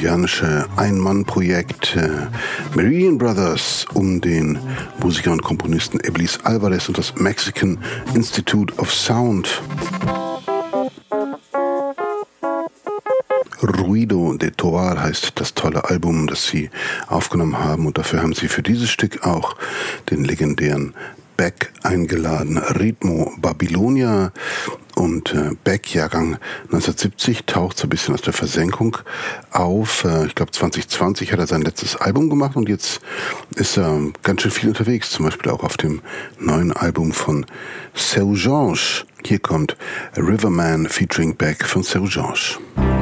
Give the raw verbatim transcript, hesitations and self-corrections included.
brasilianische Ein-Mann-Projekt äh, Meridian Brothers um den Musiker und Komponisten Iblis Alvarez und das Mexican Institute of Sound. Ruido de Tovar heißt das tolle Album, das sie aufgenommen haben, und dafür haben sie für dieses Stück auch den legendären Beck eingeladen. Ritmo Babylonia. Und äh, Beck, Jahrgang neunzehnhundertsiebzig, taucht so ein bisschen aus der Versenkung auf. Äh, ich glaube zwanzig zwanzig hat er sein letztes Album gemacht und jetzt ist er ganz schön viel unterwegs, zum Beispiel auch auf dem neuen Album von Seu Jorge. Hier kommt Riverman featuring Beck von Seu Jorge.